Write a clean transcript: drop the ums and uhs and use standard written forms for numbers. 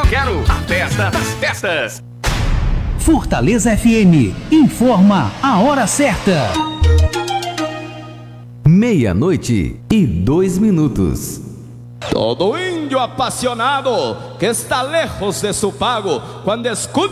quero a festa das festas. Fortaleza FM informa a hora certa. 00:02. Todo índio apasionado que está lejos de su pago, cuando escucha